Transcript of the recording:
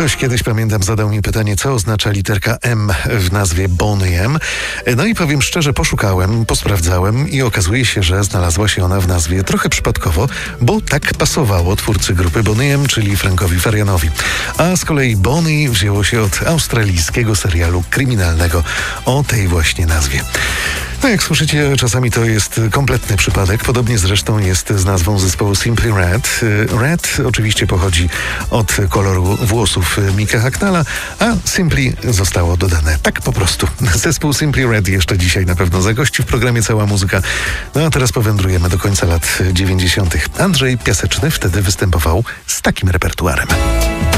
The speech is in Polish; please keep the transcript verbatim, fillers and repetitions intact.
Ktoś kiedyś, pamiętam, zadał mi pytanie, co oznacza literka M w nazwie Boney M. No i powiem szczerze, poszukałem, posprawdzałem i okazuje się, że znalazła się ona w nazwie trochę przypadkowo, bo tak pasowało twórcy grupy Boney M, czyli Frankowi Farianowi. A z kolei Boney wzięło się od australijskiego serialu kryminalnego o tej właśnie nazwie. No jak słyszycie, czasami to jest kompletny przypadek. Podobnie zresztą jest z nazwą zespołu Simply Red. Red oczywiście pochodzi od koloru włosów Micka Hacknalla, a Simply zostało dodane tak po prostu. Zespół Simply Red jeszcze dzisiaj na pewno zagości w programie Cała Muzyka. No a teraz powędrujemy do końca lat dziewięćdziesiątych. Andrzej Piaseczny wtedy występował z takim repertuarem.